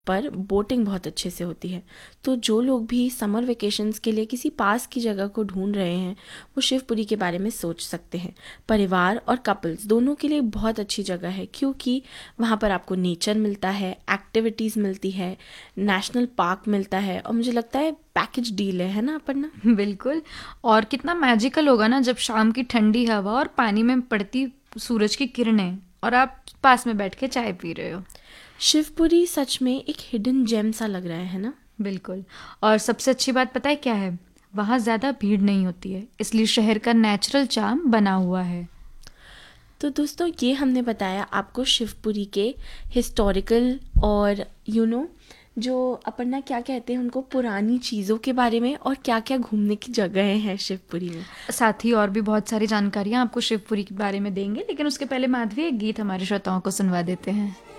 पर बोटिंग बहुत अच्छे से होती है। तो जो लोग भी समर वेकेशंस के लिए किसी पास की जगह को ढूंढ रहे हैं वो शिवपुरी के बारे में सोच सकते हैं। परिवार और कपल्स दोनों के लिए बहुत अच्छी जगह है, क्योंकि वहाँ पर आपको नेचर मिलता है, एक्टिविटीज़ मिलती है, नेशनल पार्क मिलता है, और मुझे लगता है पैकेज डील है ना अपर्णा? बिल्कुल। और कितना मैजिकल होगा ना जब शाम की ठंडी हवा और पानी में पड़ती सूरज की किरणें और आप पास में बैठ के चाय पी रहे हो। शिवपुरी सच में एक हिडन जेम सा लग रहा है ना? बिल्कुल। और सबसे अच्छी बात पता है क्या है? वहाँ ज़्यादा भीड़ नहीं होती है, इसलिए शहर का नेचुरल चार्म बना हुआ है। तो दोस्तों, ये हमने बताया आपको शिवपुरी के हिस्टोरिकल और जो अपर्णा क्या कहते हैं उनको, पुरानी चीज़ों के बारे में, और क्या क्या घूमने की जगहें हैं शिवपुरी में। साथ ही और भी बहुत सारी जानकारियाँ आपको शिवपुरी के बारे में देंगे, लेकिन उसके पहले माधवी एक गीत हमारे श्रोताओं को सुनवा देते हैं।